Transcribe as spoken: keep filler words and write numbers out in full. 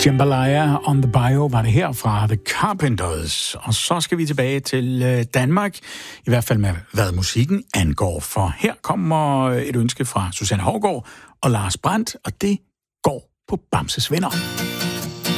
Jambalaya on the Bio var det her fra The Carpenters. Og så skal vi tilbage til Danmark, i hvert fald med hvad musikken angår. For her kommer et ønske fra Susanne Hougaard og Lars Brandt, og det går på Bamses Venner.